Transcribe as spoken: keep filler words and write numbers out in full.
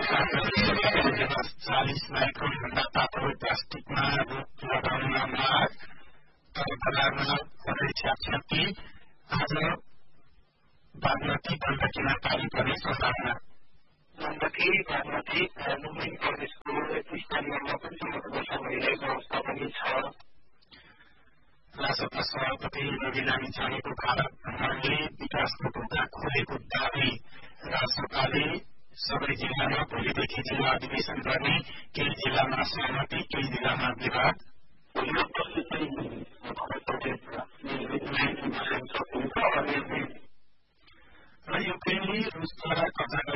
चालीस माइक्रोनभन्दा तातो प्लास्टिकमा रोक लगाउन माग तर बजारमा खोरै छ्यापछ्यापी आज बागमती गण्डकीमा पानी पर्ने सम्भावना गण्डकी बागमती लुम्बिनी प्रदेशको स्थानमा पनि वर्षा भइरहेको अवस्था पनि छ। राजसभा सभापति रवि लामी छानेको भारत भ्रमणले विकासको ढोका खोलेको दावी राजसभाले सबै जिल्लामा भोलिदेखि जिल्ला अधिवेशन गर्ने केही जिल्लामा सहमति केही जिल्लामा विवाद र युक्रेनले रुसद्वारा कब्जा